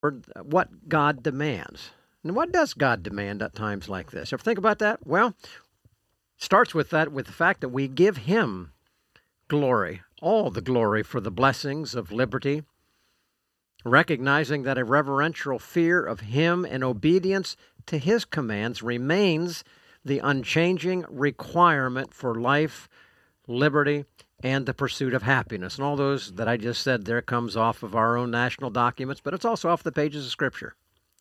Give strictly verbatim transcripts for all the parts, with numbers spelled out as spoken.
what God demands. And what does God demand at times like this? Ever think about that? Well, it starts with that, with the fact that we give Him glory, all the glory for the blessings of liberty, recognizing that a reverential fear of Him and obedience to His commands remains the unchanging requirement for life, liberty, and the pursuit of happiness. And all those that I just said there comes off of our own national documents, but it's also off the pages of Scripture.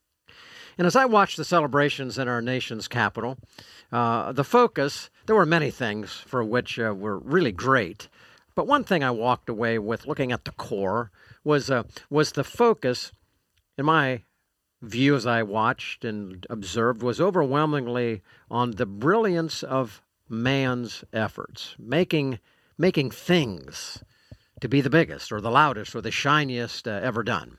And as I watched the celebrations in our nation's capital, uh, the focus, there were many things for which uh, were really great. But one thing I walked away with looking at the core was, uh, was the focus, in my view as I watched and observed, was overwhelmingly on the brilliance of man's efforts, making making things to be the biggest or the loudest or the shiniest uh, ever done.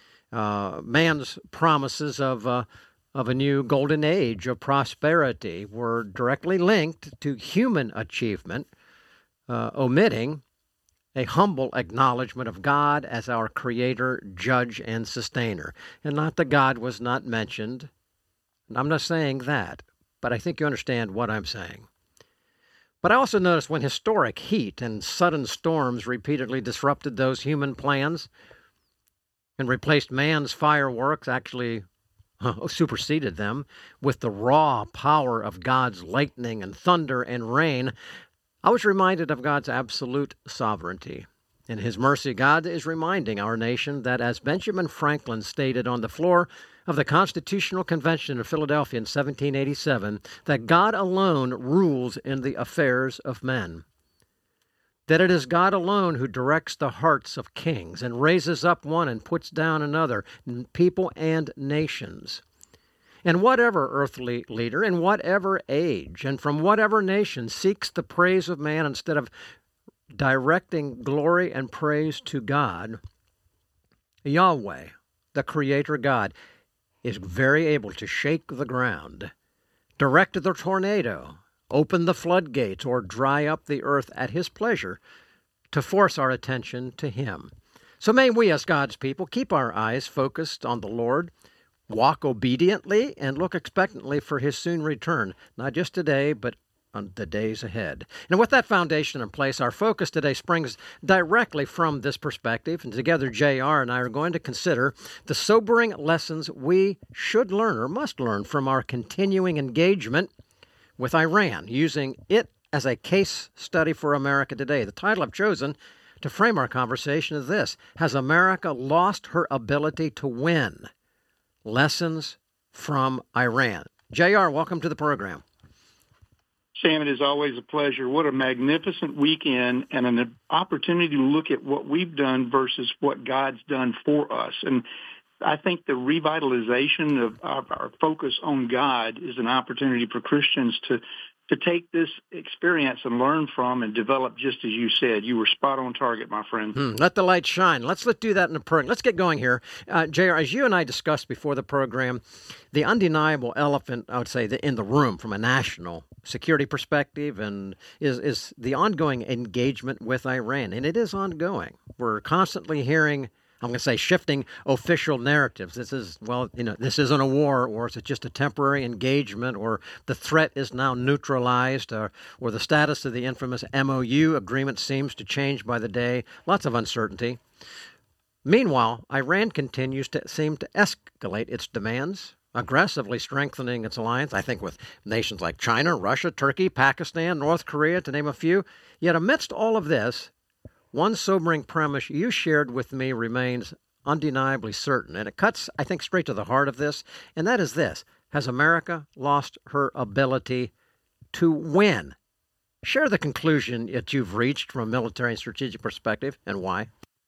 Uh, man's promises of uh, of a new golden age of prosperity were directly linked to human achievement, uh, omitting a humble acknowledgement of God as our creator, judge, and sustainer. And not that God was not mentioned. I'm not saying that, but I think you understand what I'm saying. But I also noticed when historic heat and sudden storms repeatedly disrupted those human plans and replaced man's fireworks, actually uh, superseded them, with the raw power of God's lightning and thunder and rain, I was reminded of God's absolute sovereignty. In His mercy, God is reminding our nation that, as Benjamin Franklin stated on the floor of the Constitutional Convention of Philadelphia in seventeen eighty-seven, that God alone rules in the affairs of men. That it is God alone who directs the hearts of kings and raises up one and puts down another, people and nations. And whatever earthly leader, in whatever age, and from whatever nation seeks the praise of man instead of directing glory and praise to God, Yahweh, the Creator God, is very able to shake the ground, direct the tornado, open the floodgates, or dry up the earth at His pleasure to force our attention to Him. So may we, as God's people, keep our eyes focused on the Lord, walk obediently, and look expectantly for His soon return, not just today, but on the days ahead. And with that foundation in place, our focus today springs directly from this perspective. And together, J R and I are going to consider the sobering lessons we should learn or must learn from our continuing engagement with Iran, using it as a case study for America today. The title I've chosen to frame our conversation is this: Has America lost her ability to win? Lessons from Iran. J R, welcome to the program. Sam, it is always a pleasure. What a magnificent weekend and an opportunity to look at what we've done versus what God's done for us. And I think the revitalization of our, our focus on God is an opportunity for Christians to to take this experience and learn from and develop, just as you said. You were spot on target, my friend. Hmm, let the light shine. Let's let's do that in the program. Let's get going here. Uh, J R, as you and I discussed before the program, the undeniable elephant, I would say, the, in the room from a national security perspective and is, is the ongoing engagement with Iran. And it is ongoing. We're constantly hearing, I'm going to say, shifting official narratives. This is, well, you know, this isn't a war, or is it just a temporary engagement, or the threat is now neutralized, or, or the status of the infamous M O U agreement seems to change by the day. Lots of uncertainty. Meanwhile, Iran continues to seem to escalate its demands, aggressively strengthening its alliance, I think, with nations like China, Russia, Turkey, Pakistan, North Korea, to name a few. Yet amidst all of this, one sobering premise you shared with me remains undeniably certain, and it cuts, I think, straight to the heart of this, and that is this: Has America lost her ability to win? Share the conclusion that you've reached from a military and strategic perspective, and why.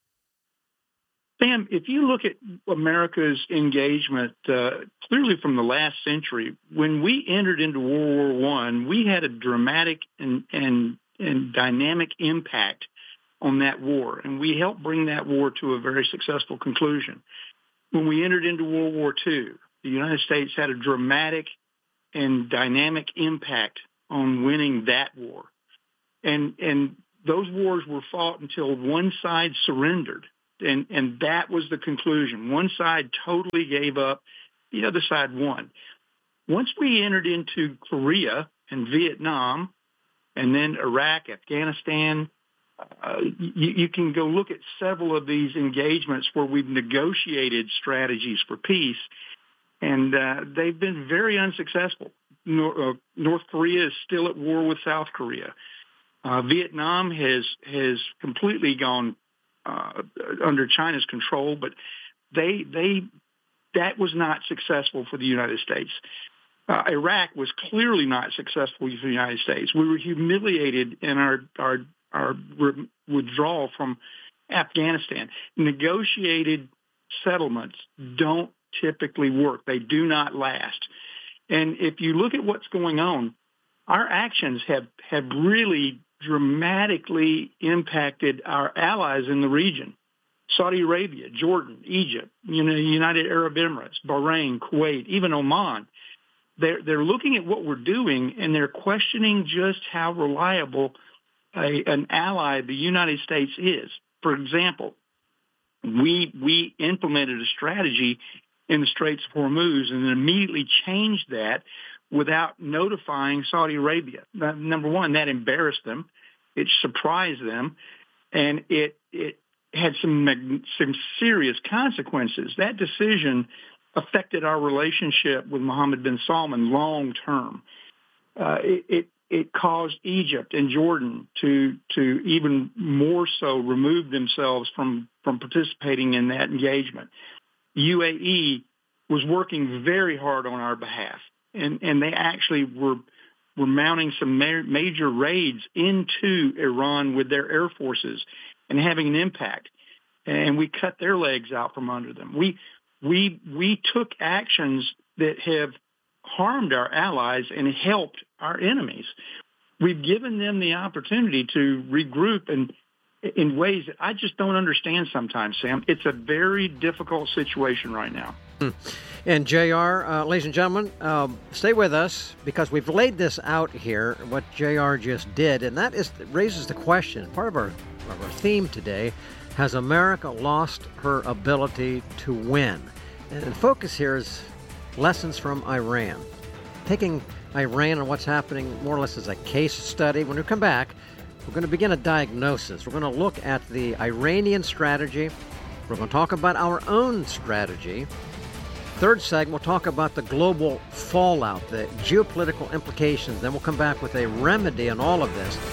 Sam, if you look at America's engagement, uh, clearly from the last century, when we entered into World War One, we had a dramatic and, and, and dynamic impact on that war, and we helped bring that war to a very successful conclusion. When we entered into World War Two, the United States had a dramatic and dynamic impact on winning that war. And, and those wars were fought until one side surrendered. And, and that was the conclusion. One side totally gave up. The other side won. Once we entered into Korea and Vietnam, and then Iraq, Afghanistan, uh, you, you can go look at several of these engagements where we've negotiated strategies for peace, and uh, they've been very unsuccessful. Nor, uh, North Korea is still at war with South Korea. Uh, Vietnam has has completely gone uh, under China's control, but they they that was not successful for the United States. Uh, Iraq was clearly not successful for the United States. We were humiliated in our our our re- withdrawal from Afghanistan. Negotiated settlements don't typically work. They do not last. And if you look at what's going on, our actions have, have really dramatically impacted our allies in the region. Saudi Arabia, Jordan, Egypt, you know, United Arab Emirates, Bahrain, Kuwait, even Oman. They're, they're looking at what we're doing, and they're questioning just how reliable a, an ally the United States is. For example, we we implemented a strategy in the Straits of Hormuz and then immediately changed that without notifying Saudi Arabia. Now, number one, that embarrassed them. It surprised them, and it it had some some serious consequences. That decision affected our relationship with Mohammed bin Salman long term. Uh, it, it it caused Egypt and Jordan to to even more so remove themselves from from participating in that engagement. U A E was working very hard on our behalf, and and they actually were were mounting some ma- major raids into Iran with their air forces and having an impact. And we cut their legs out from under them. We we we took actions that have harmed our allies and helped our enemies. We've given them the opportunity to regroup and in ways that I just don't understand sometimes, Sam. It's a very difficult situation right now. And J R, uh, ladies and gentlemen, um, stay with us because we've laid this out here, what J R just did, and that is raises the question, part of our, of our theme today, has America lost her ability to win? And the focus here is lessons from Iran. Taking Iran and what's happening more or less as a case study. When we come back, we're going to begin a diagnosis. We're going to look at the Iranian strategy. We're going to talk about our own strategy. Third segment, we'll talk about the global fallout, the geopolitical implications. Then we'll come back with a remedy on all of this.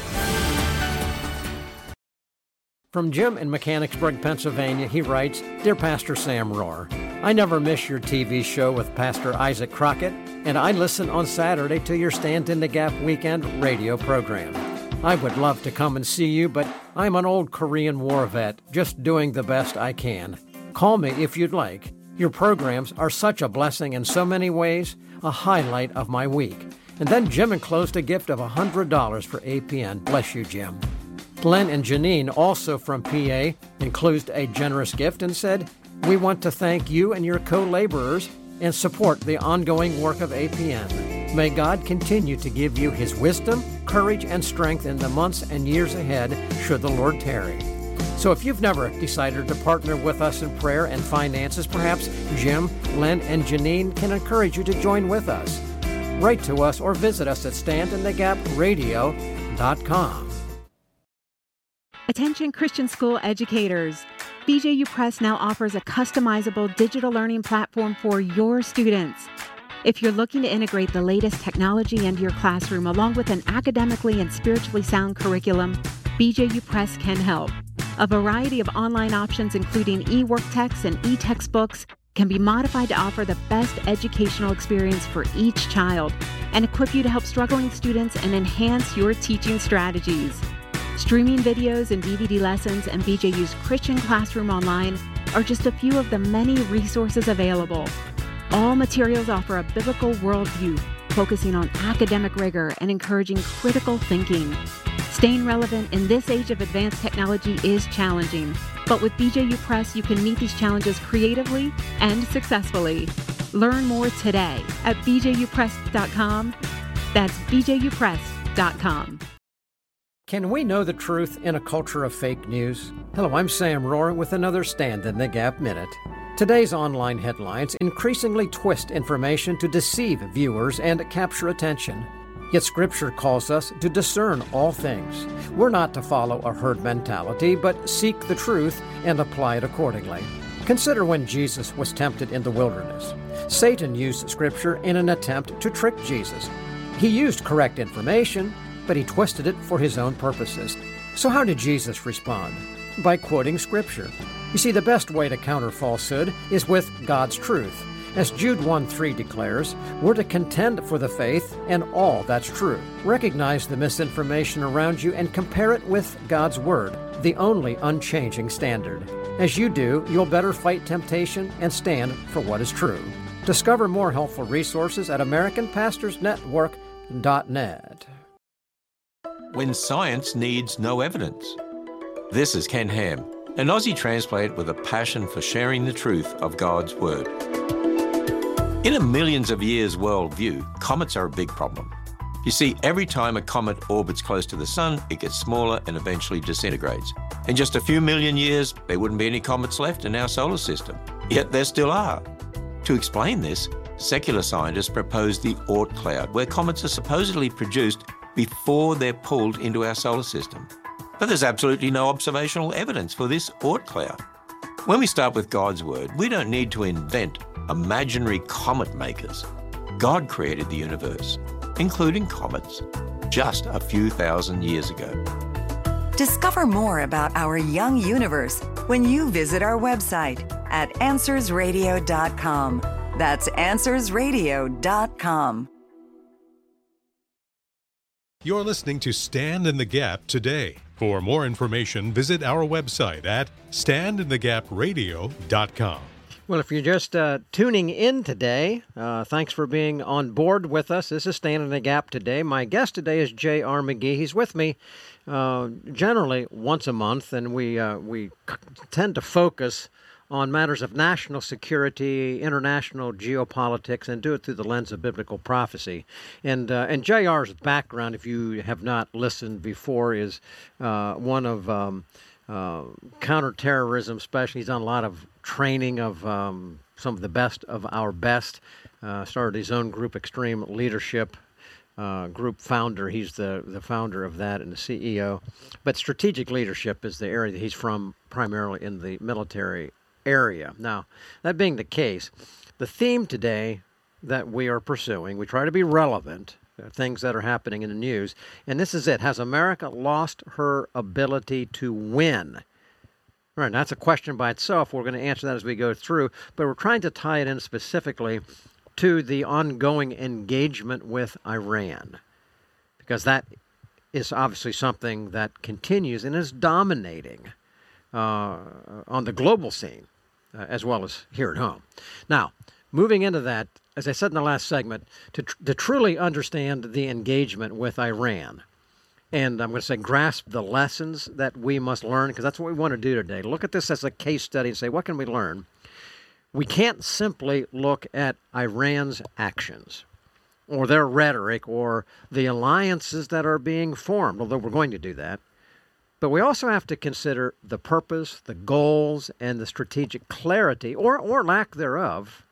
From Jim in Mechanicsburg, Pennsylvania, he writes, Dear Pastor Sam Rohr, I never miss your T V show with Pastor Isaac Crockett, and I listen on Saturday to your Stand in the Gap weekend radio program. I would love to come and see you, but I'm an old Korean War vet, just doing the best I can. Call me if you'd like. Your programs are such a blessing in so many ways, a highlight of my week. And then Jim enclosed a gift of one hundred dollars for A P N. Bless you, Jim. Glenn and Janine, also from P A, enclosed a generous gift and said, We want to thank you and your co-laborers and support the ongoing work of A P N. May God continue to give you his wisdom, courage, and strength in the months and years ahead, should the Lord tarry. So if you've never decided to partner with us in prayer and finances, perhaps Jim, Len, and Janine can encourage you to join with us. Write to us or visit us at stand in the gap radio dot com. Attention Christian school educators. B J U Press now offers a customizable digital learning platform for your students. If you're looking to integrate the latest technology into your classroom along with an academically and spiritually sound curriculum, B J U Press can help. A variety of online options, including e-work texts and e-textbooks, can be modified to offer the best educational experience for each child and equip you to help struggling students and enhance your teaching strategies. Streaming videos and D V D lessons and B J U's Christian Classroom Online are just a few of the many resources available. All materials offer a biblical worldview, focusing on academic rigor and encouraging critical thinking. Staying relevant in this age of advanced technology is challenging, but with B J U Press, you can meet these challenges creatively and successfully. Learn more today at b j u press dot com. That's b j u press dot com. Can we know the truth in a culture of fake news? Hello, I'm Sam Rohr with another Stand in the Gap Minute. Today's online headlines increasingly twist information to deceive viewers and capture attention. Yet Scripture calls us to discern all things. We're not to follow a herd mentality, but seek the truth and apply it accordingly. Consider when Jesus was tempted in the wilderness. Satan used Scripture in an attempt to trick Jesus. He used correct information, but he twisted it for his own purposes. So how did Jesus respond? By quoting Scripture. You see, the best way to counter falsehood is with God's truth. As Jude one three declares, we're to contend for the faith and all that's true. Recognize the misinformation around you and compare it with God's Word, the only unchanging standard. As you do, you'll better fight temptation and stand for what is true. Discover more helpful resources at American Pastors Network dot net. When science needs no evidence. This is Ken Ham, an Aussie transplant with a passion for sharing the truth of God's Word. In a millions of years worldview, comets are a big problem. You see, every time a comet orbits close to the Sun, it gets smaller and eventually disintegrates. In just a few million years, there wouldn't be any comets left in our solar system. Yet there still are. To explain this, secular scientists proposed the Oort cloud, where comets are supposedly produced before they're pulled into our solar system. But there's absolutely no observational evidence for this Oort cloud. When we start with God's Word, we don't need to invent imaginary comet makers. God created the universe, including comets, just a few thousand years ago. Discover more about our young universe when you visit our website at answers radio dot com. That's answers radio dot com. You're listening to Stand in the Gap today. For more information, visit our website at stand in the gap radio dot com. Well, if you're just uh, tuning in today, uh, thanks for being on board with us. This is Stand in the Gap today. My guest today is J R. McGee. He's with me uh, generally once a month, and we uh, we c- tend to focus on matters of national security, international geopolitics, and do it through the lens of biblical prophecy. And uh, and J R's background, if you have not listened before, is uh, one of um, uh, counterterrorism specialists. He's done a lot of training of um, some of the best of our best. Uh, started his own group, Extreme Leadership uh, Group founder. He's the, the founder of that and the C E O. But strategic leadership is the area that he's from, primarily in the military area. Now, that being the case, the theme today that we are pursuing, we try to be relevant, uh, things that are happening in the news, and this is it. Has America lost her ability to win? All right, that's a question by itself. We're going to answer that as we go through, but we're trying to tie it in specifically to the ongoing engagement with Iran, because that is obviously something that continues and is dominating Uh, on the global scene, uh, as well as here at home. Now, moving into that, as I said in the last segment, to, tr- to truly understand the engagement with Iran, and I'm going to say grasp the lessons that we must learn, because that's what we want to do today. Look at this as a case study and say, what can we learn? We can't simply look at Iran's actions or their rhetoric or the alliances that are being formed, although we're going to do that. But we also have to consider the purpose, the goals, and the strategic clarity, or, or lack thereof,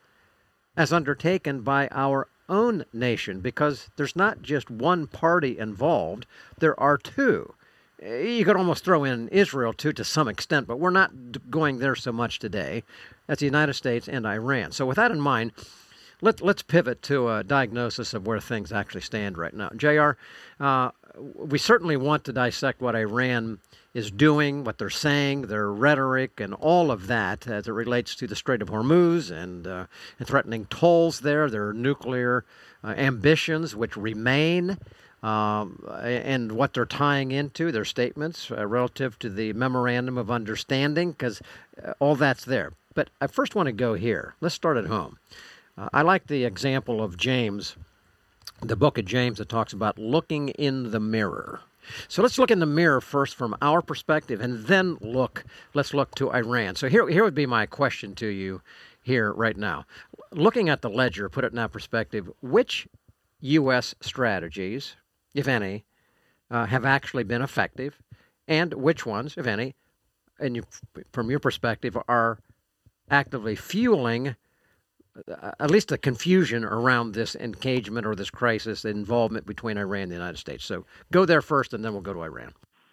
as undertaken by our own nation, because there's not just one party involved, there are two. You could almost throw in Israel, too, to some extent, but we're not going there so much today. That's the United States and Iran. So with that in mind, let, let's pivot to a diagnosis of where things actually stand right now. J R, uh, we certainly want to dissect what Iran is doing, what they're saying, their rhetoric, and all of that as it relates to the Strait of Hormuz and, uh, and threatening tolls there, their nuclear uh, ambitions, which remain, um, and what they're tying into, their statements uh, relative to the Memorandum of Understanding, because uh, all that's there. But I first want to go here. Let's start at home. Uh, I like the example of James, the book of James that talks about looking in the mirror. So let's look in the mirror first from our perspective, and then look, let's look to Iran. So here, here would be my question to you here right now. Looking at the ledger, put it in that perspective, which U S strategies, if any, uh, have actually been effective, and which ones, if any, and you, from your perspective, are actively fueling uh, at least the confusion around this engagement or this crisis, the involvement between Iran and the United States. So go there first, and then we'll go to Iran.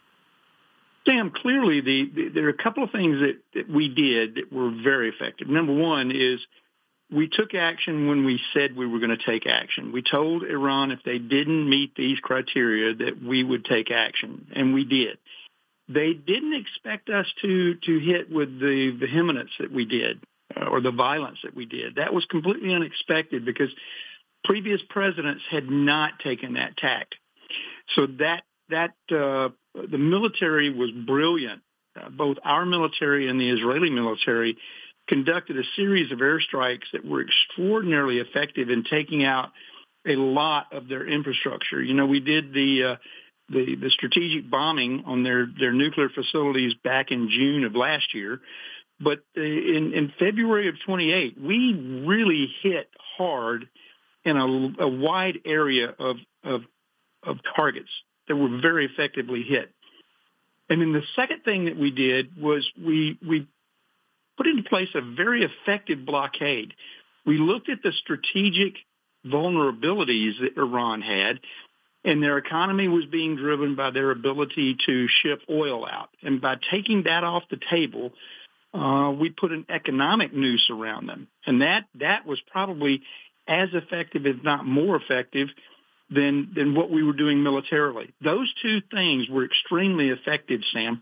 Sam, clearly the, the, there are a couple of things that, that we did that were very effective. Number one is we took action when we said we were going to take action. We told Iran if they didn't meet these criteria that we would take action, and we did. They didn't expect us to, to hit with the vehemence that we did uh, or the violence that we did. That was completely unexpected because previous presidents had not taken that tack. So that that uh, the military was brilliant. Uh, both our military and the Israeli military conducted a series of airstrikes that were extraordinarily effective in taking out a lot of their infrastructure. You know, we did the uh, the, the strategic bombing on their, their nuclear facilities back in June of last year. But uh, in, in February of twenty-eight, we really hit hard in a, a wide area of, of, of targets that were very effectively hit. And then the second thing that we did was we we put into place a very effective blockade. We looked at the strategic vulnerabilities that Iran had, and their economy was being driven by their ability to ship oil out. And by taking that off the table, uh, we put an economic noose around them. And that, that was probably as effective, if not more effective, than, than what we were doing militarily. Those two things were extremely effective, Sam.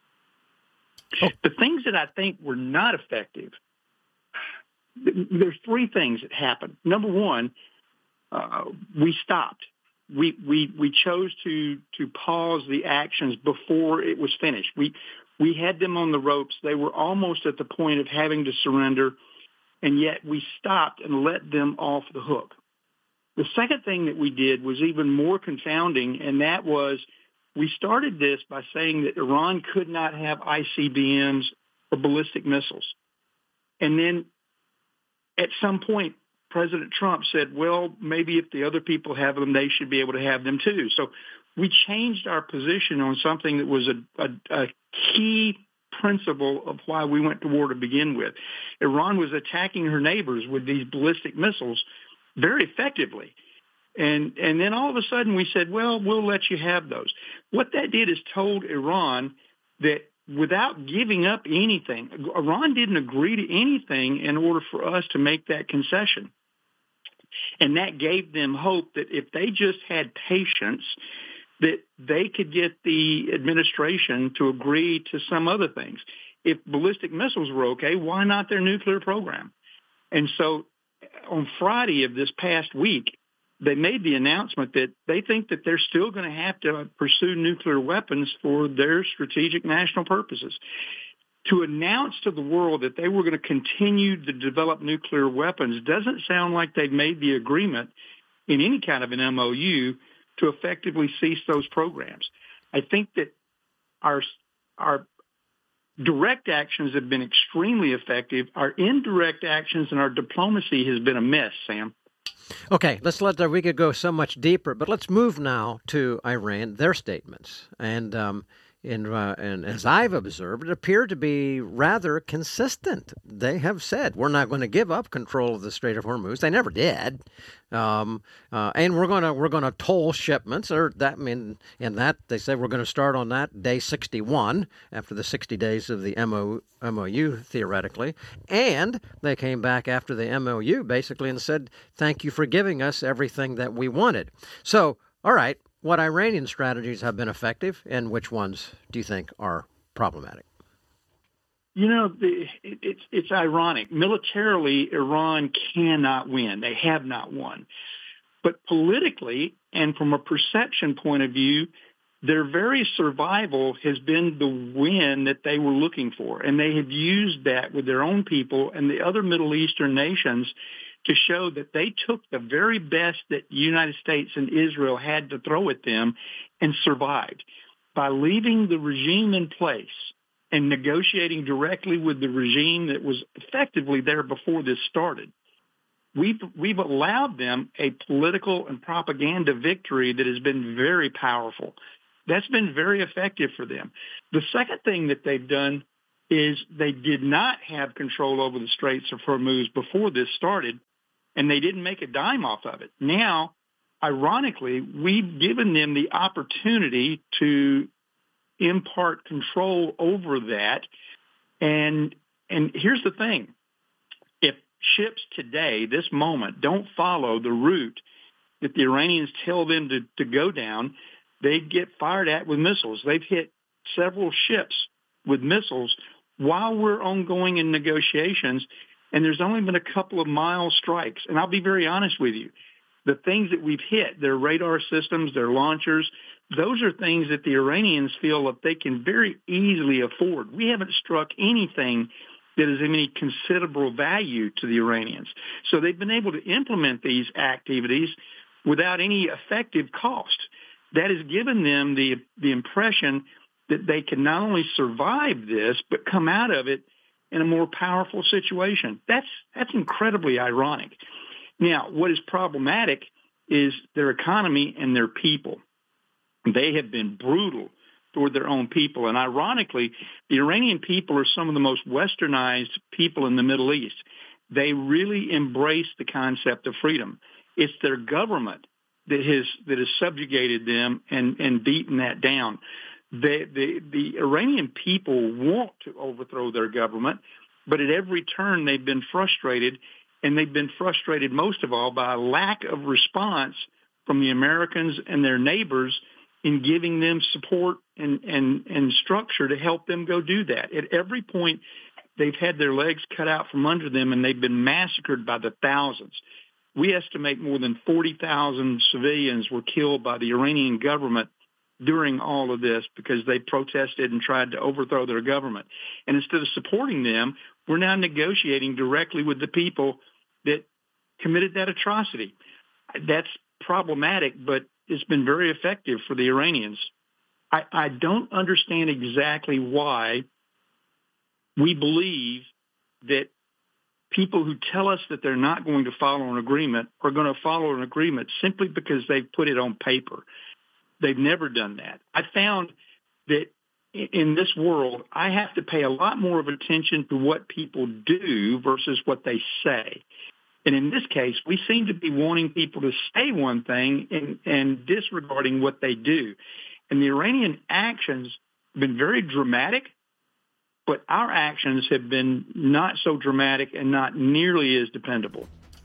Oh. The things that I think were not effective, there's three things that happened. Number one, uh, we stopped. We, we we chose to to pause the actions before it was finished. We we had them on the ropes. They were almost at the point of having to surrender, and yet we stopped and let them off the hook. The second thing that we did was even more confounding, and that was we started this by saying that Iran could not have I C B Ms or ballistic missiles. And then at some point, President Trump said, well, maybe if the other people have them, they should be able to have them too. So we changed our position on something that was a, a, a key principle of why we went to war to begin with. Iran was attacking her neighbors with these ballistic missiles very effectively. And and then all of a sudden we said, well, we'll let you have those. What that did is told Iran that without giving up anything, Iran didn't agree to anything in order for us to make that concession. And that gave them hope that if they just had patience, that they could get the administration to agree to some other things. If ballistic missiles were okay, why not their nuclear program? And so on Friday of this past week, they made the announcement that they think that they're still going to have to pursue nuclear weapons for their strategic national purposes. To announce to the world that they were going to continue to develop nuclear weapons doesn't sound like they've made the agreement in any kind of an M O U to effectively cease those programs. I think that our our direct actions have been extremely effective. Our indirect actions and our diplomacy has been a mess, Sam. Okay, let's let that, we could go so much deeper, but let's move now to Iran, their statements. And um, in, uh, and as I've observed, it appeared to be rather consistent. They have said, we're not going to give up control of the Strait of Hormuz. They never did. Um, uh, and we're going to we're going to toll shipments, or that I mean, in that they said we're going to start on that day sixty-one after the sixty days of the M O U theoretically, and they came back after the M O U basically and said thank you for giving us everything that we wanted. So, all right, what Iranian strategies have been effective, and which ones do you think are problematic? You know, the, it, it's it's ironic. Militarily, Iran cannot win. They have not won. But politically, and from a perception point of view, their very survival has been the win that they were looking for. And they have used that with their own people and the other Middle Eastern nations to show that they took the very best that the United States and Israel had to throw at them and survived. By leaving the regime in place and negotiating directly with the regime that was effectively there before this started, we've, we've allowed them a political and propaganda victory that has been very powerful. That's been very effective for them. The second thing that they've done is they did not have control over the Straits of Hormuz before this started, and they didn't make a dime off of it. Now, ironically, we've given them the opportunity to impart control over that. And and here's the thing. If ships today, this moment, don't follow the route that the Iranians tell them to, to go down, they get fired at with missiles. They've hit several ships with missiles while we're ongoing in negotiations, and there's only been a couple of mile strikes. And I'll be very honest with you. The things that we've hit, their radar systems, their launchers, those are things that the Iranians feel that they can very easily afford. We haven't struck anything that is of any considerable value to the Iranians. So they've been able to implement these activities without any effective cost. That has given them the the impression that they can not only survive this, but come out of it in a more powerful situation. That's that's incredibly ironic. Now, what is problematic is their economy and their people. They have been brutal toward their own people. And ironically, the Iranian people are some of the most westernized people in the Middle East. They really embrace the concept of freedom. It's their government that has that has subjugated them and, and beaten that down. The, the, the Iranian people want to overthrow their government, but at every turn they've been frustrated, and they've been frustrated most of all by a lack of response from the Americans and their neighbors in giving them support and, and, and structure to help them go do that. At every point, they've had their legs cut out from under them, and they've been massacred by the thousands. We estimate more than forty thousand civilians were killed by the Iranian government during all of this because they protested and tried to overthrow their government. And instead of supporting them, we're now negotiating directly with the people that committed that atrocity. That's problematic, but it's been very effective for the Iranians. I, I don't understand exactly why we believe that people who tell us that they're not going to follow an agreement are going to follow an agreement simply because they've put it on paper. They've never done that. I found that in this world, I have to pay a lot more of attention to what people do versus what they say. And in this case, we seem to be wanting people to say one thing and, and disregarding what they do. And the Iranian actions have been very dramatic, but our actions have been not so dramatic and not nearly as dependable.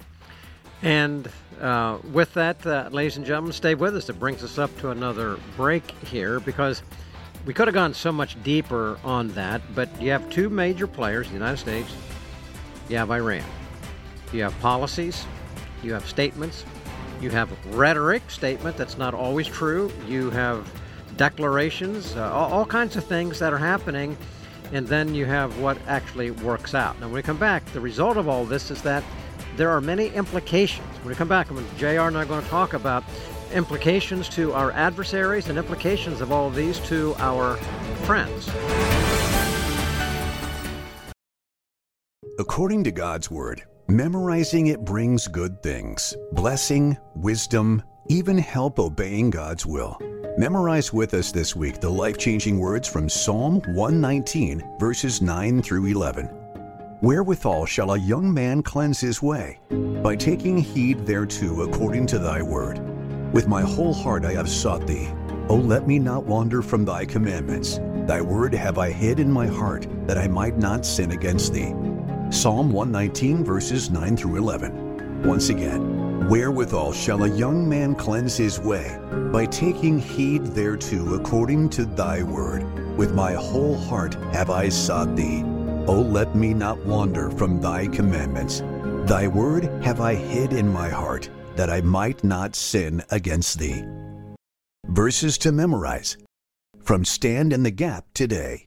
And uh, with that, uh, ladies and gentlemen, stay with us. It brings us up to another break here because we could have gone so much deeper on that, but you have two major players, the United States, you have Iran. You have policies, you have statements, you have rhetoric, statement that's not always true, you have declarations, uh, all, all kinds of things that are happening, and then you have what actually works out. Now, when we come back, the result of all this is that there are many implications. When we come back, J R and I are going to talk about implications to our adversaries and implications of all of these to our friends. According to God's Word, memorizing it brings good things, blessing, wisdom, even help obeying God's will. Memorize with us this week the life-changing words from Psalm one nineteen, verses nine through eleven. Wherewithal shall a young man cleanse his way? By taking heed thereto according to thy word. With my whole heart I have sought thee. O let me not wander from thy commandments. Thy word have I hid in my heart, that I might not sin against thee. Psalm one nineteen, verses nine through eleven. Once again, wherewithal shall a young man cleanse his way? By taking heed thereto according to thy word. With my whole heart have I sought thee. O let me not wander from thy commandments. Thy word have I hid in my heart, that I might not sin against thee. Verses to memorize from Stand in the Gap today.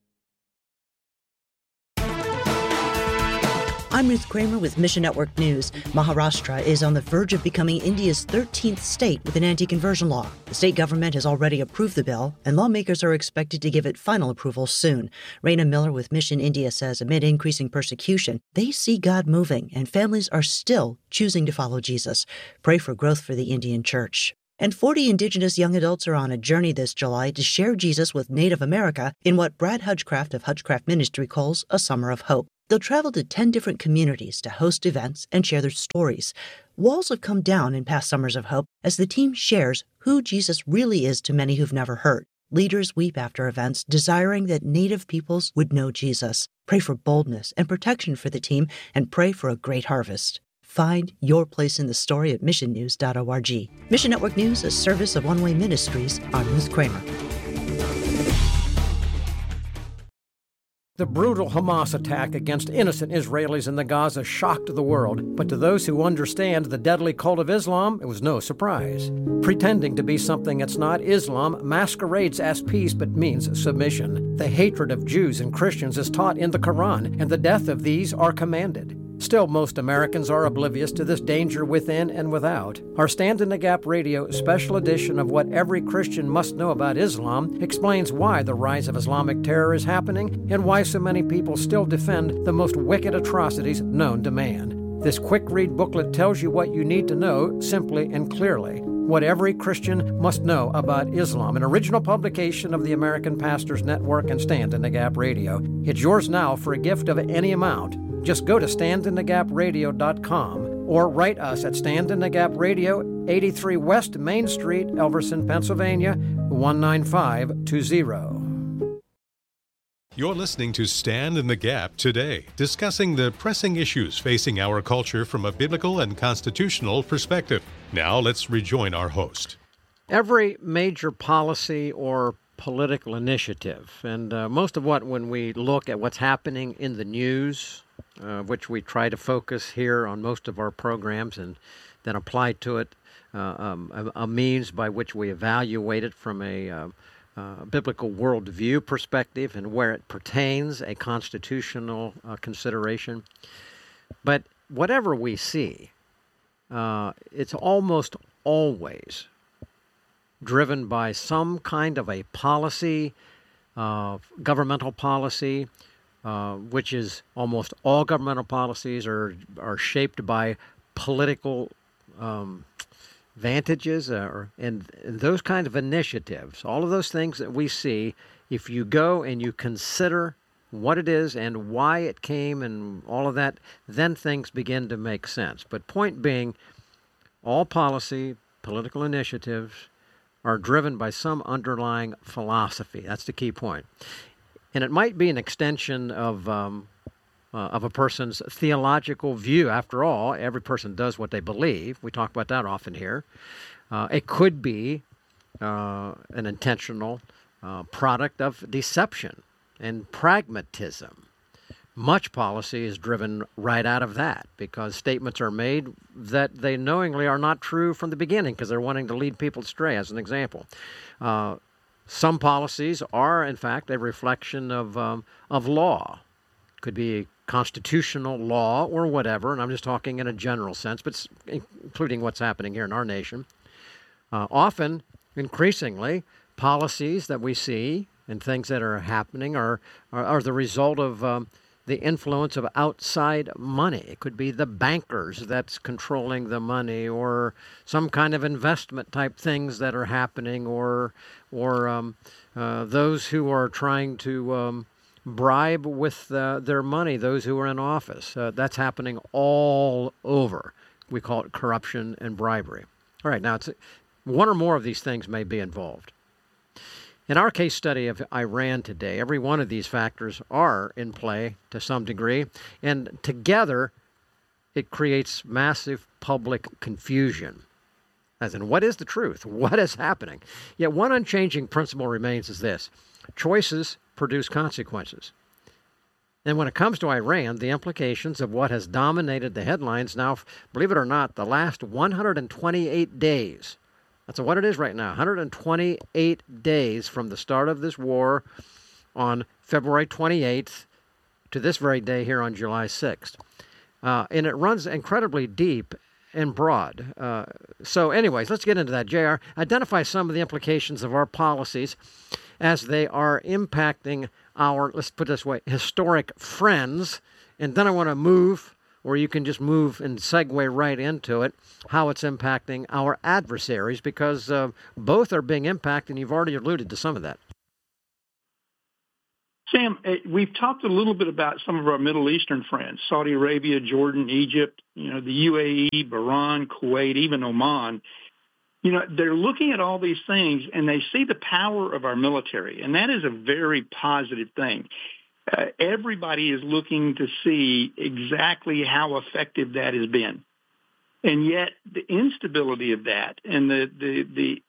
I'm Ruth Kramer with Mission Network News. Maharashtra is on the verge of becoming India's thirteenth state with an anti-conversion law. The state government has already approved the bill, and lawmakers are expected to give it final approval soon. Raina Miller with Mission India says amid increasing persecution, they see God moving, and families are still choosing to follow Jesus. Pray for growth for the Indian church. And forty Indigenous young adults are on a journey this July to share Jesus with Native America in what Brad Hutchcraft of Hutchcraft Ministry calls a Summer of Hope. They'll travel to ten different communities to host events and share their stories. Walls have come down in past Summers of Hope as the team shares who Jesus really is to many who've never heard. Leaders weep after events, desiring that Native peoples would know Jesus. Pray for boldness and protection for the team, and pray for a great harvest. Find your place in the story at mission news dot org. Mission Network News, a service of One Way Ministries. I'm Ruth Kramer. The brutal Hamas attack against innocent Israelis in the Gaza shocked the world, but to those who understand the deadly cult of Islam, it was no surprise. Pretending to be something it's not, Islam masquerades as peace but means submission. The hatred of Jews and Christians is taught in the Quran, and the death of these are commanded. Still, most Americans are oblivious to this danger within and without. Our Stand in the Gap Radio special edition of What Every Christian Must Know About Islam explains why the rise of Islamic terror is happening and why so many people still defend the most wicked atrocities known to man. This quick-read booklet tells you what you need to know simply and clearly. What Every Christian Must Know About Islam, an original publication of the American Pastors Network and Stand in the Gap Radio. It's yours now for a gift of any amount. Just go to stand in the gap radio dot com or write us at Stand in the Gap Radio, eighty-three West Main Street, Elverson, Pennsylvania, one nine five two zero. You're listening to Stand in the Gap today, discussing the pressing issues facing our culture from a biblical and constitutional perspective. Now let's rejoin our host. Every major policy or political initiative, and uh, most of what when we look at what's happening in the news, uh, which we try to focus here on most of our programs and then apply to it uh, um, a, a means by which we evaluate it from a uh, uh, biblical worldview perspective and where it pertains, a constitutional uh, consideration. But whatever we see, uh, it's almost always driven by some kind of a policy, uh, governmental policy, uh, which is almost all governmental policies are are shaped by political um, vantages, uh, or, and, and those kinds of initiatives. All of those things that we see, if you go and you consider what it is and why it came and all of that, then things begin to make sense. But point being, all policy, political initiatives are driven by some underlying philosophy. That's the key point. And it might be an extension of um, uh, of a person's theological view. After all, every person does what they believe. We talk about that often here. Uh, it could be uh, an intentional uh, product of deception and pragmatism. Much policy is driven right out of that because statements are made that they knowingly are not true from the beginning because they're wanting to lead people astray, as an example. Uh, some policies are, in fact, a reflection of um, of law. Could be constitutional law or whatever, and I'm just talking in a general sense, but including what's happening here in our nation. Uh, often, increasingly, policies that we see and things that are happening are, are, are the result of um, the influence of outside money. It could be the bankers that's controlling the money, or some kind of investment type things that are happening, or or um, uh, those who are trying to um, bribe with uh, their money, those who are in office. Uh, that's happening all over. We call it corruption and bribery. All right, now it's one or more of these things may be involved. In our case study of Iran today, every one of these factors are in play to some degree, and together it creates massive public confusion. As in, what is the truth? What is happening? Yet one unchanging principle remains is this: choices produce consequences. And when it comes to Iran, the implications of what has dominated the headlines now, believe it or not, the last one hundred twenty-eight days. That's what it is right now, one hundred twenty-eight days from the start of this war on February twenty-eighth to this very day here on July sixth. Uh, and it runs incredibly deep and broad. Uh, so anyways, let's get into that. J R, identify some of the implications of our policies as they are impacting our, let's put it this way, historic friends. And then I want to move where you can just move and segue right into it, how it's impacting our adversaries, because uh, both are being impacted, and you've already alluded to some of that. Sam, we've talked a little bit about some of our Middle Eastern friends, Saudi Arabia, Jordan, Egypt, you know, the U A E, Bahrain, Kuwait, even Oman. You know, they're looking at all these things, and they see the power of our military, and that is a very positive thing. Uh, everybody is looking to see exactly how effective that has been. And yet the instability of that and the, the, the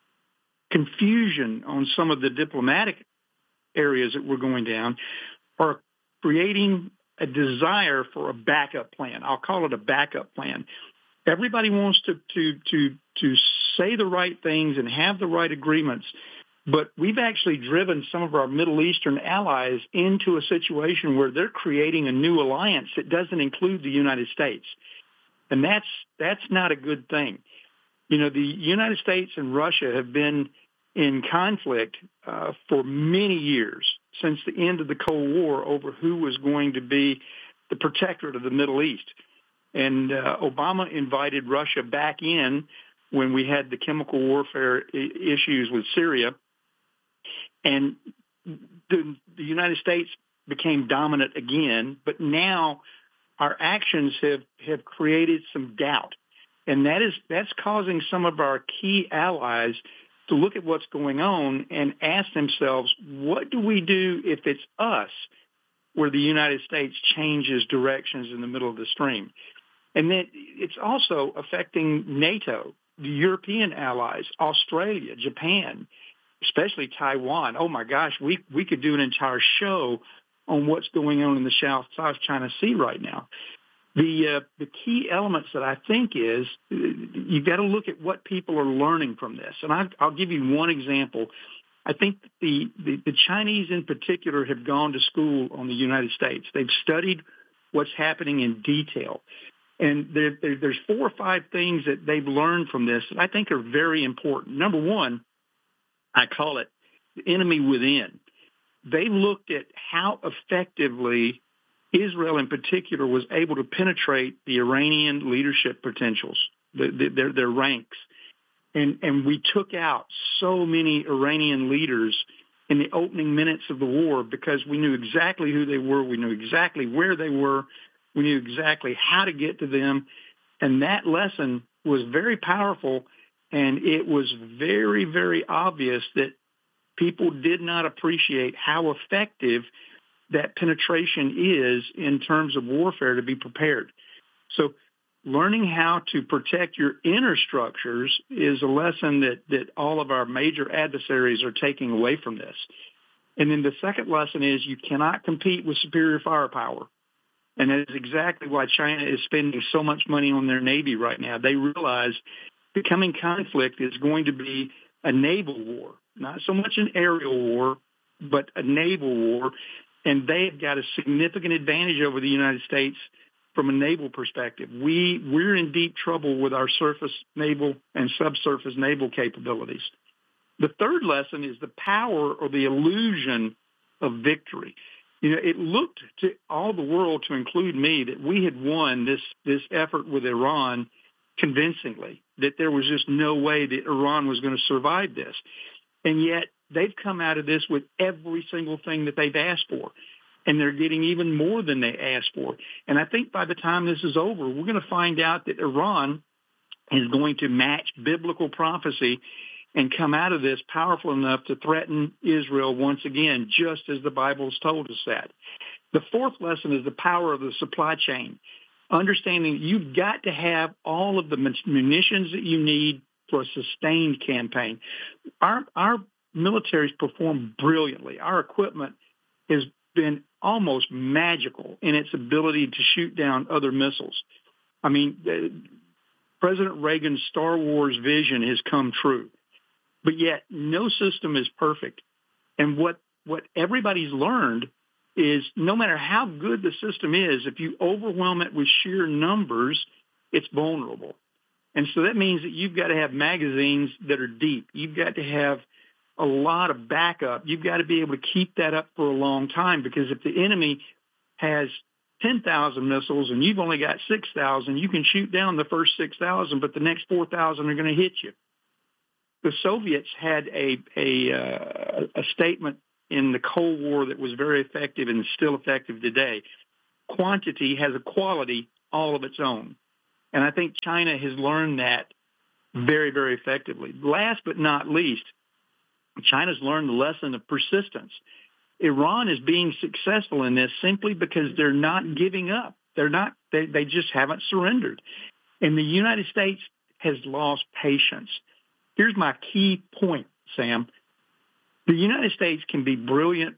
confusion on some of the diplomatic areas that we're going down are creating a desire for a backup plan. I'll call it a backup plan. Everybody wants to, to, to, to say the right things and have the right agreements, but we've actually driven some of our Middle Eastern allies into a situation where they're creating a new alliance that doesn't include the United States. And that's, that's not a good thing. You know, the United States and Russia have been in conflict uh, for many years, since the end of the Cold War, over who was going to be the protectorate of the Middle East. And uh, Obama invited Russia back in when we had the chemical warfare I- issues with Syria. And the, the United States became dominant again, but now our actions have, have created some doubt. And that is that's causing some of our key allies to look at what's going on and ask themselves, what do we do if it's us where the United States changes directions in the middle of the stream? And then it's also affecting NATO, the European allies, Australia, Japan, especially Taiwan. Oh, my gosh, we, we could do an entire show on what's going on in the South, South China Sea right now. The uh, the key elements that I think is you've got to look at what people are learning from this. And I, I'll give you one example. I think the, the, the Chinese in particular have gone to school on the United States. They've studied what's happening in detail. And there, there, there's four or five things that they've learned from this that I think are very important. Number one, I call it the enemy within. They looked at how effectively Israel in particular was able to penetrate the Iranian leadership potentials, the, the, their, their ranks. And, and we took out so many Iranian leaders in the opening minutes of the war because we knew exactly who they were. We knew exactly where they were. We knew exactly how to get to them. And that lesson was very powerful. And it was very, very obvious that people did not appreciate how effective that penetration is in terms of warfare to be prepared. So learning how to protect your inner structures is a lesson that, that all of our major adversaries are taking away from this. And then the second lesson is you cannot compete with superior firepower. And that is exactly why China is spending so much money on their Navy right now. They realize the coming conflict is going to be a naval war, not so much an aerial war, but a naval war. And they've got a significant advantage over the United States from a naval perspective. We, we're in deep trouble with our surface naval and subsurface naval capabilities. The third lesson is the power or the illusion of victory. You know, it looked to all the world, to include me, that we had won this, this effort with Iran convincingly, that there was just no way that Iran was going to survive this. And yet they've come out of this with every single thing that they've asked for. And they're getting even more than they asked for. And I think by the time this is over, we're going to find out that Iran is going to match biblical prophecy and come out of this powerful enough to threaten Israel once again, just as the Bible's told us that. The fourth lesson is the power of the supply chain. Understanding you've got to have all of the munitions that you need for a sustained campaign. Our, our military's performed brilliantly. Our equipment has been almost magical in its ability to shoot down other missiles. I mean, President Reagan's Star Wars vision has come true. But yet, no system is perfect. And what, what everybody's learned is no matter how good the system is, if you overwhelm it with sheer numbers, it's vulnerable. And so that means that you've got to have magazines that are deep. You've got to have a lot of backup. You've got to be able to keep that up for a long time, because if the enemy has ten thousand missiles and you've only got six thousand, you can shoot down the first six thousand, but the next four thousand are going to hit you. The Soviets had a, a, uh, a statement in the Cold War that was very effective and is still effective today. Quantity has a quality all of its own. And I think China has learned that very, very effectively. Last but not least, China's learned the lesson of persistence. Iran is being successful in this simply because they're not giving up. They're not, they, they just haven't surrendered. And the United States has lost patience. Here's my key point, Sam. The United States can be brilliant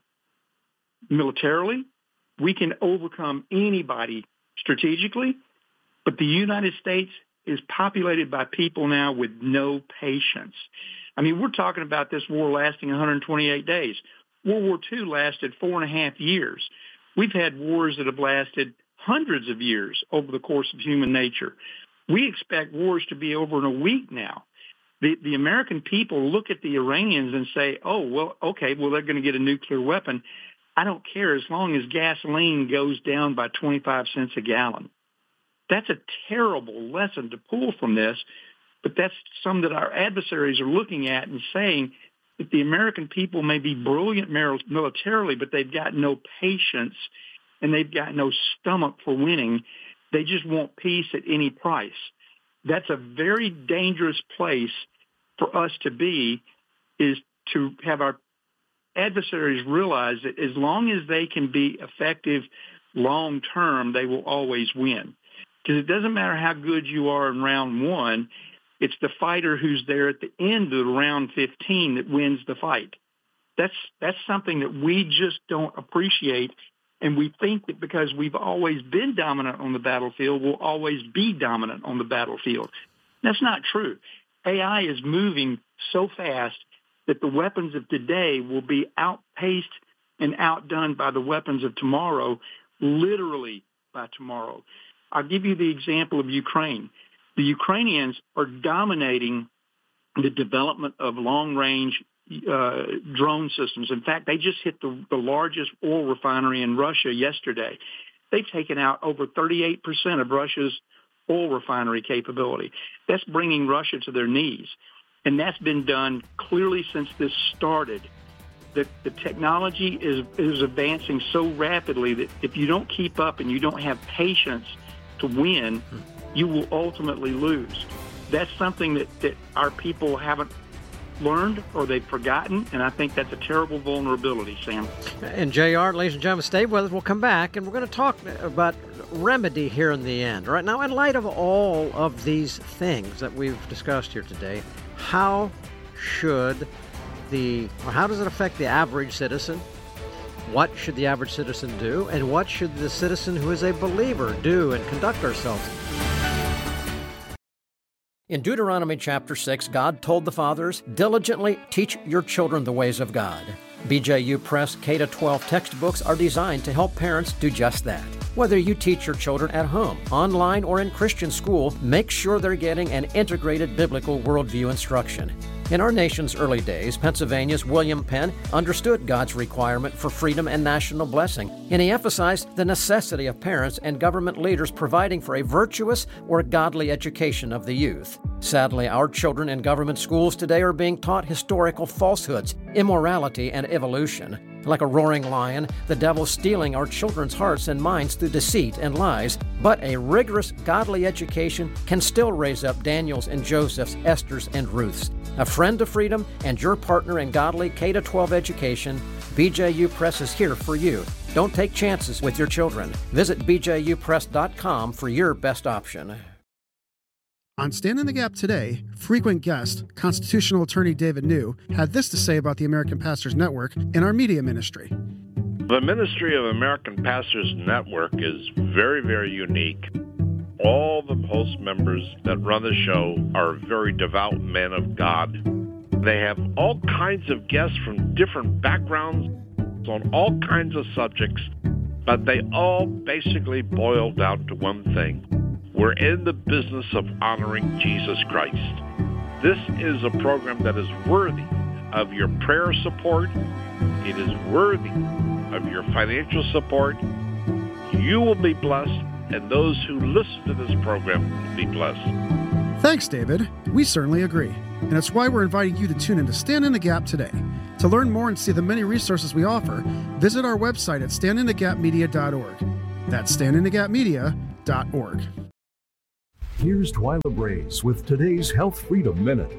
militarily. We can overcome anybody strategically. But the United States is populated by people now with no patience. I mean, we're talking about this war lasting one hundred twenty-eight days. World War Two lasted four and a half years. We've had wars that have lasted hundreds of years over the course of human nature. We expect wars to be over in a week now. The, the American people look at the Iranians and say, oh, well, okay, well, they're going to get a nuclear weapon. I don't care as long as gasoline goes down by twenty-five cents a gallon. That's a terrible lesson to pull from this, but that's some that our adversaries are looking at and saying that the American people may be brilliant militarily, but they've got no patience and they've got no stomach for winning. They just want peace at any price. That's a very dangerous place for us to be, is to have our adversaries realize that as long as they can be effective long term, they will always win. Because it doesn't matter how good you are in round one, it's the fighter who's there at the end of round fifteen that wins the fight. That's that's something that we just don't appreciate, and we think that because we've always been dominant on the battlefield, we'll always be dominant on the battlefield. That's not true. A I is moving so fast that the weapons of today will be outpaced and outdone by the weapons of tomorrow, literally by tomorrow. I'll give you the example of Ukraine. The Ukrainians are dominating the development of long-range uh, drone systems. In fact, they just hit the, the largest oil refinery in Russia yesterday. They've taken out over thirty-eight percent of Russia's oil refinery capability. That's bringing Russia to their knees. And that's been done clearly since this started. The, the technology is, is advancing so rapidly that if you don't keep up and you don't have patience to win, you will ultimately lose. That's something that, that our people haven't learned or they've forgotten, and I think that's a terrible vulnerability, Sam. And J R, ladies and gentlemen, stay with us. We'll come back, and we're going to talk about remedy here in the end. Right now, in light of all of these things that we've discussed here today, how should the, or how does it affect the average citizen? What should the average citizen do? And what should the citizen who is a believer do and conduct ourselves? In Deuteronomy chapter six, God told the fathers, diligently teach your children the ways of God. B J U Press K to twelve textbooks are designed to help parents do just that. Whether you teach your children at home, online, or in Christian school, make sure they're getting an integrated biblical worldview instruction. In our nation's early days, Pennsylvania's William Penn understood God's requirement for freedom and national blessing, and he emphasized the necessity of parents and government leaders providing for a virtuous or godly education of the youth. Sadly, our children in government schools today are being taught historical falsehoods, immorality, and evolution. Like a roaring lion, the devil's stealing our children's hearts and minds through deceit and lies. But a rigorous, godly education can still raise up Daniels and Josephs, Esthers and Ruths. A friend to freedom and your partner in godly K to twelve education, B J U Press is here for you. Don't take chances with your children. Visit b j u press dot com for your best option. On Stand in the Gap today, frequent guest, constitutional attorney David New, had this to say about the American Pastors Network and our media ministry. The Ministry of American Pastors Network is very, very unique. All the host members that run the show are very devout men of God. They have all kinds of guests from different backgrounds on all kinds of subjects, but they all basically boil down to one thing. We're in the business of honoring Jesus Christ. This is a program that is worthy of your prayer support. It is worthy of your financial support. You will be blessed, and those who listen to this program will be blessed. Thanks, David. We certainly agree. And it's why we're inviting you to tune in to Stand in the Gap today. To learn more and see the many resources we offer, visit our website at stand in the gap media dot org. That's stand in the gap media dot org. Here's Twyla Brace with today's Health Freedom Minute.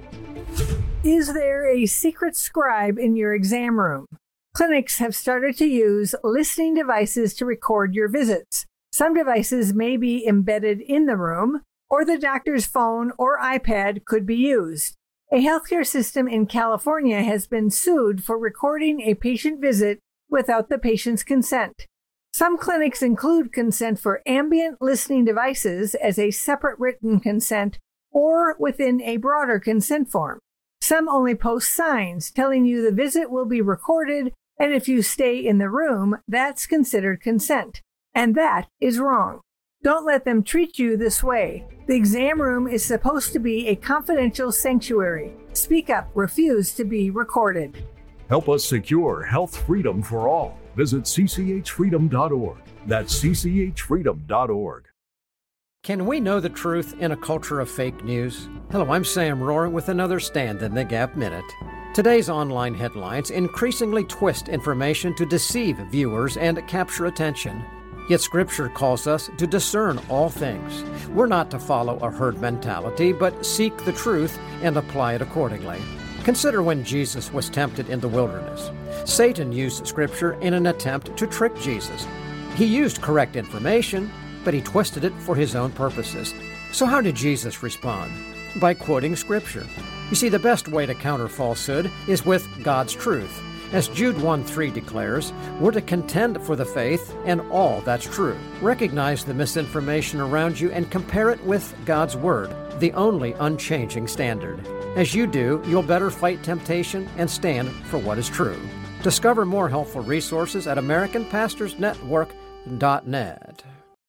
Is there a secret scribe in your exam room? Clinics have started to use listening devices to record your visits. Some devices may be embedded in the room, or the doctor's phone or iPad could be used. A healthcare system in California has been sued for recording a patient visit without the patient's consent. Some clinics include consent for ambient listening devices as a separate written consent or within a broader consent form. Some only post signs telling you the visit will be recorded, and if you stay in the room, that's considered consent. And that is wrong. Don't let them treat you this way. The exam room is supposed to be a confidential sanctuary. Speak up. Refuse to be recorded. Help us secure health freedom for all. Visit c c h freedom dot org. That's c c h freedom dot org. Can we know the truth in a culture of fake news? Hello, I'm Sam Rohr with another Stand in the Gap Minute. Today's online headlines increasingly twist information to deceive viewers and capture attention. Yet Scripture calls us to discern all things. We're not to follow a herd mentality, but seek the truth and apply it accordingly. Consider when Jesus was tempted in the wilderness. Satan used Scripture in an attempt to trick Jesus. He used correct information, but he twisted it for his own purposes. So how did Jesus respond? By quoting Scripture. You see, the best way to counter falsehood is with God's truth. As Jude one three declares, we're to contend for the faith and all that's true. Recognize the misinformation around you and compare it with God's Word, the only unchanging standard. As you do, you'll better fight temptation and stand for what is true. Discover more helpful resources at american pastors network dot net.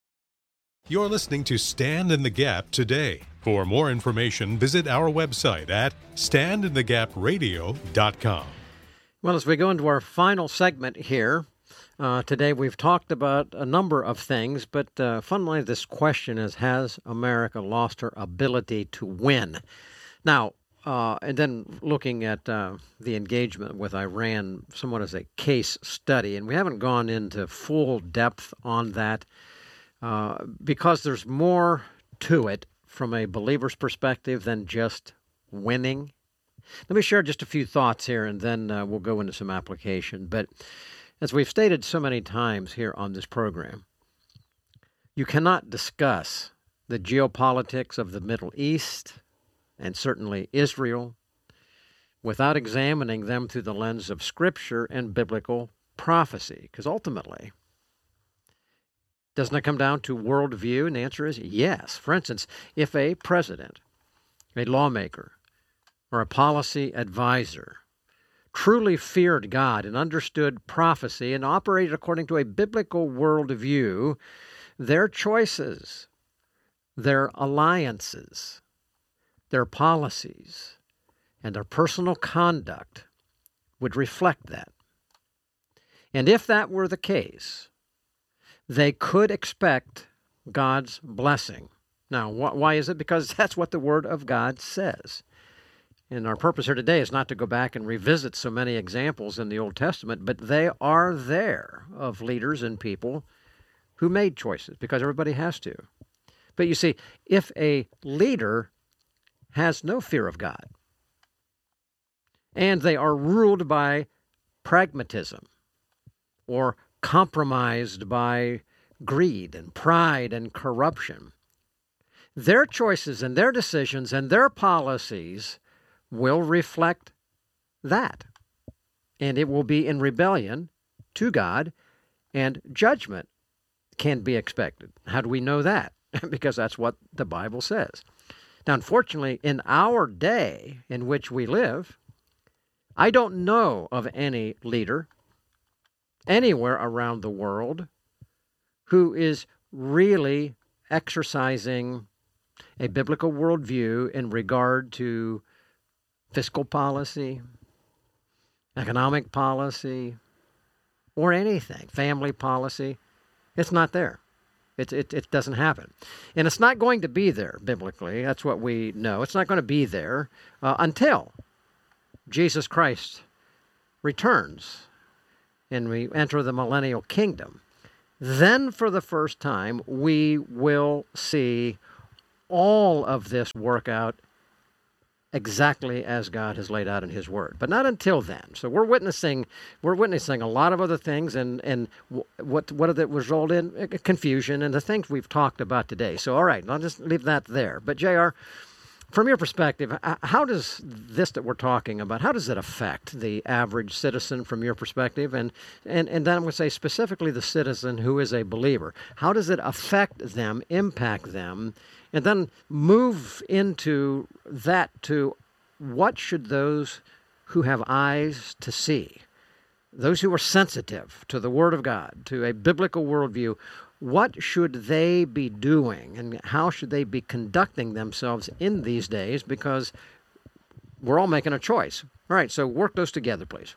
You're listening to Stand in the Gap today. For more information, visit our website at stand in the gap radio dot com. Well, as we go into our final segment here, uh, today we've talked about a number of things, but uh, fundamentally this question is, has America lost her ability to win? Now, uh, and then looking at uh, the engagement with Iran somewhat as a case study, and we haven't gone into full depth on that uh, because there's more to it from a believer's perspective than just winning. Let me share just a few thoughts here, and then uh, we'll go into some application. But as we've stated so many times here on this program, you cannot discuss the geopolitics of the Middle East, and certainly Israel, without examining them through the lens of Scripture and biblical prophecy. Because ultimately, doesn't it come down to worldview? And the answer is yes. For instance, if a president, a lawmaker, or a policy advisor truly feared God and understood prophecy and operated according to a biblical worldview, their choices, their alliances, their policies, and their personal conduct would reflect that. And if that were the case, they could expect God's blessing. Now, wh- why is it? Because that's what the Word of God says. And our purpose here today is not to go back and revisit so many examples in the Old Testament, but they are there of leaders and people who made choices, because everybody has to. But you see, if a leader has no fear of God, and they are ruled by pragmatism or compromised by greed and pride and corruption, their choices and their decisions and their policies will reflect that. And it will be in rebellion to God, and judgment can be expected. How do we know that? Because that's what the Bible says. Now, unfortunately, in our day in which we live, I don't know of any leader anywhere around the world who is really exercising a biblical worldview in regard to fiscal policy, economic policy, or anything, family policy. It's not there. It, it, it doesn't happen. And it's not going to be there biblically. That's what we know. It's not going to be there uh, until Jesus Christ returns and we enter the millennial kingdom. Then for the first time, we will see all of this work out exactly as God has laid out in His Word, but not until then. So we're witnessing, we're witnessing a lot of other things, and and what what did it result in? Confusion and the things we've talked about today. So all right, I'll just leave that there. But J R, from your perspective, how does this that we're talking about, how does it affect the average citizen from your perspective? And and and then I'm going to say specifically the citizen who is a believer. How does it affect them, impact them? And then move into that to what should those who have eyes to see, those who are sensitive to the Word of God, to a biblical worldview, what should they be doing and how should they be conducting themselves in these days? Because we're all making a choice. All right, so work those together, please.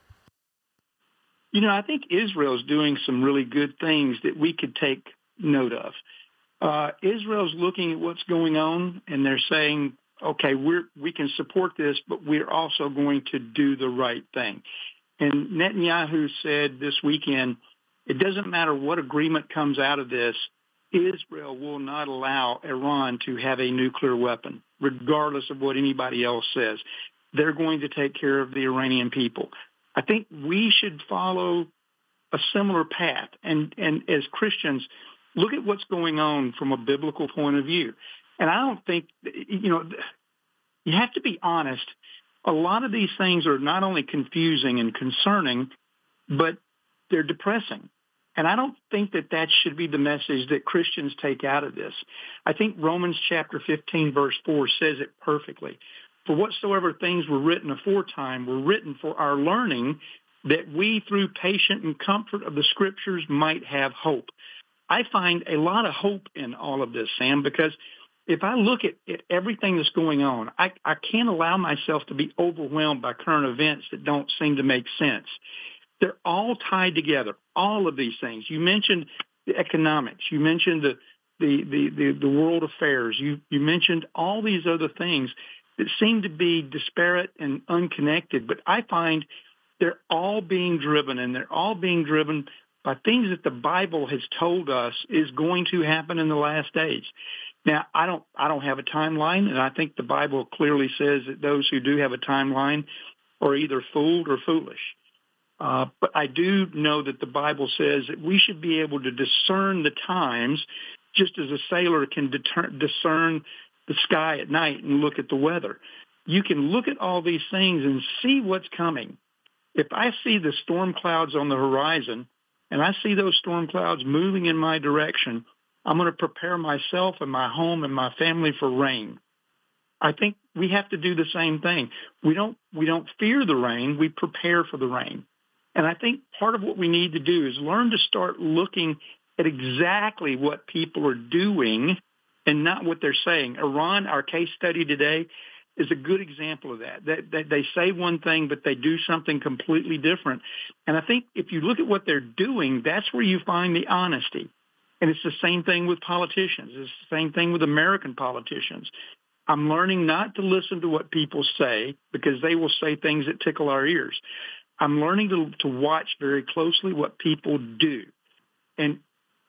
You know, I think Israel's doing some really good things that we could take note of. Uh, Israel's looking at what's going on, and they're saying, okay, we're, we can support this, but we're also going to do the right thing. And Netanyahu said this weekend, it doesn't matter what agreement comes out of this, Israel will not allow Iran to have a nuclear weapon, regardless of what anybody else says. They're going to take care of the Iranian people. I think we should follow a similar path. And, and as Christians, look at what's going on from a biblical point of view. And I don't think, you know, you have to be honest. A lot of these things are not only confusing and concerning, but they're depressing. And I don't think that that should be the message that Christians take out of this. I think Romans chapter fifteen, verse four says it perfectly. For whatsoever things were written aforetime were written for our learning, that we through patient and comfort of the Scriptures might have hope. I find a lot of hope in all of this, Sam, because if I look at, at everything that's going on, I, I can't allow myself to be overwhelmed by current events that don't seem to make sense. They're all tied together, all of these things. You mentioned the economics. You mentioned the the, the, the, the world affairs. You, you mentioned all these other things that seem to be disparate and unconnected, but I find they're all being driven, and they're all being driven by things that the Bible has told us is going to happen in the last days. Now, I don't, I don't have a timeline, and I think the Bible clearly says that those who do have a timeline are either fooled or foolish. Uh, but I do know that the Bible says that we should be able to discern the times, just as a sailor can deter- discern the sky at night and look at the weather. You can look at all these things and see what's coming. If I see the storm clouds on the horizon, and I see those storm clouds moving in my direction, I'm going to prepare myself and my home and my family for rain. I think we have to do the same thing. We don't, we don't fear the rain. We prepare for the rain. And I think part of what we need to do is learn to start looking at exactly what people are doing and not what they're saying. Iran, our case study today, is a good example of that. That, that they say one thing, but they do something completely different. And I think if you look at what they're doing, that's where you find the honesty. And it's the same thing with politicians. It's the same thing with American politicians. I'm learning not to listen to what people say because they will say things that tickle our ears. I'm learning to, to watch very closely what people do. And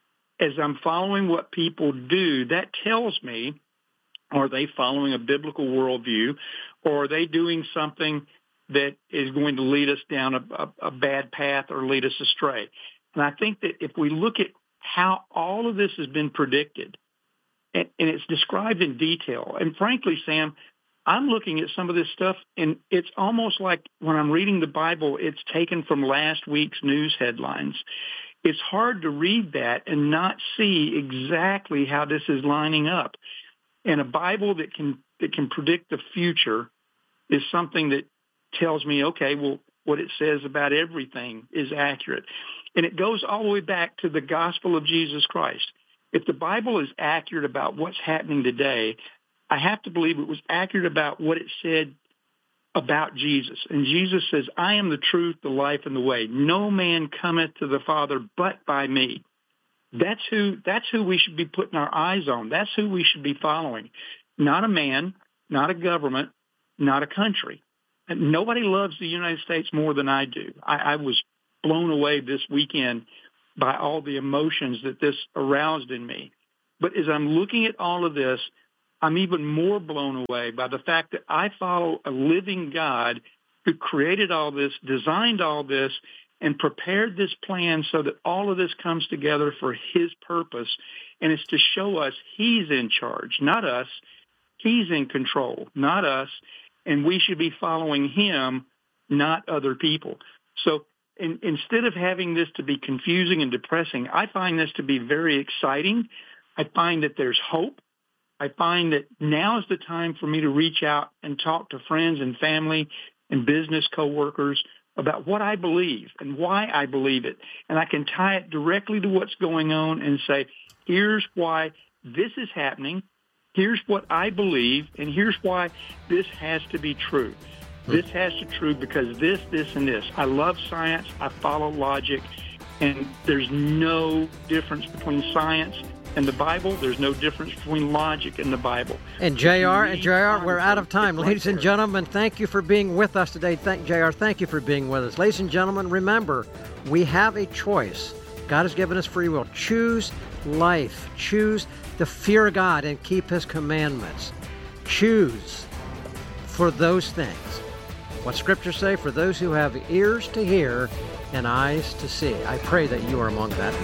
as I'm following what people do, that tells me, are they following a biblical worldview, or are they doing something that is going to lead us down a, a, a bad path or lead us astray? And I think that if we look at how all of this has been predicted, and, and it's described in detail, and frankly, Sam, I'm looking at some of this stuff, and it's almost like when I'm reading the Bible, it's taken from last week's news headlines. It's hard to read that and not see exactly how this is lining up. And a Bible that can that can predict the future is something that tells me, okay, well, what it says about everything is accurate. And it goes all the way back to the gospel of Jesus Christ. If the Bible is accurate about what's happening today, I have to believe it was accurate about what it said about Jesus. And Jesus says, I am the truth, the life, and the way. No man cometh to the Father but by me. That's who, that's who we should be putting our eyes on. That's who we should be following. Not a man, not a government, not a country. And nobody loves the United States more than I do. I, I was blown away this weekend by all the emotions that this aroused in me. But as I'm looking at all of this, I'm even more blown away by the fact that I follow a living God who created all this, designed all this, and prepared this plan so that all of this comes together for his purpose. And it's to show us he's in charge, not us. He's in control, not us. And we should be following him, not other people. So in, instead of having this to be confusing and depressing, I find this to be very exciting. I find that there's hope. I find that now is the time for me to reach out and talk to friends and family and business coworkers about what I believe and why I believe it. And I can tie it directly to what's going on and say, here's why this is happening. Here's what I believe, and here's why this has to be true. This has to be true because this, this, and this. I love science. I follow logic. And there's no difference between science and the Bible. There's no difference between logic and the Bible. And J R, and J R, we're out of time. Ladies and gentlemen, thank you for being with us today. Thank J R, thank you for being with us. Ladies and gentlemen, remember, we have a choice. God has given us free will. Choose life. Choose the fear of God and keep his commandments. Choose for those things. What scriptures say, for those who have ears to hear and eyes to see. I pray that you are among that.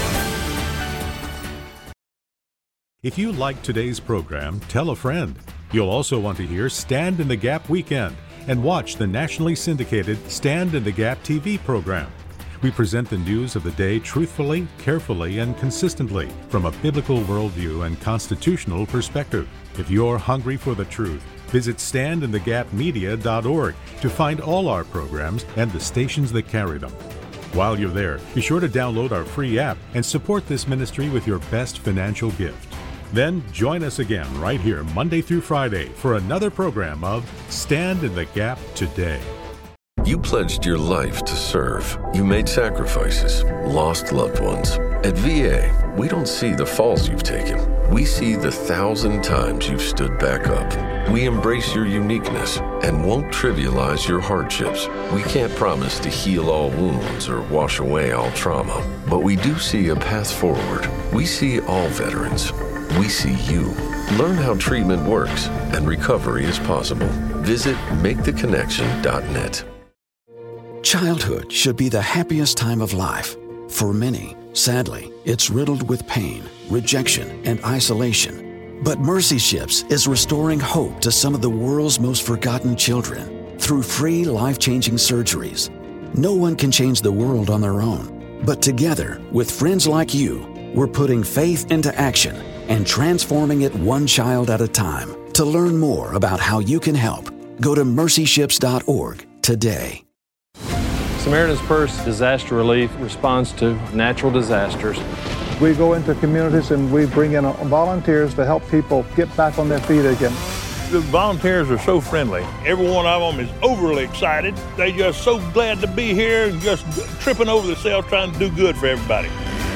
If you liked today's program, tell a friend. You'll also want to hear Stand in the Gap Weekend and watch the nationally syndicated Stand in the Gap T V program. We present the news of the day truthfully, carefully, and consistently from a biblical worldview and constitutional perspective. If you're hungry for the truth, visit stand in the gap media dot org to find all our programs and the stations that carry them. While you're there, be sure to download our free app and support this ministry with your best financial gift. Then join us again right here Monday through Friday for another program of Stand in the Gap Today. You pledged your life to serve. You made sacrifices, lost loved ones. At V A, we don't see the falls you've taken. We see the thousand times you've stood back up. We embrace your uniqueness and won't trivialize your hardships. We can't promise to heal all wounds or wash away all trauma, but we do see a path forward. We see all veterans. We see you. Learn how treatment works and recovery is possible. Visit make the connection dot net. Childhood should be the happiest time of life. For many, sadly, it's riddled with pain, rejection, and isolation. But Mercy Ships is restoring hope to some of the world's most forgotten children through free, life-changing surgeries. No one can change the world on their own, but together, with friends like you, we're putting faith into action and transforming it one child at a time. To learn more about how you can help, go to mercy ships dot org today. Samaritan's Purse Disaster Relief responds to natural disasters. We go into communities and we bring in volunteers to help people get back on their feet again. The volunteers are so friendly. Every one of them is overly excited. They're just so glad to be here and just tripping over themselves trying to do good for everybody.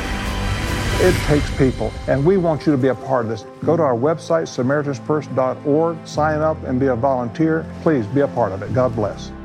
It takes people, and we want you to be a part of this. Go to our website, samaritans purse dot org, sign up and be a volunteer. Please be a part of it. God bless.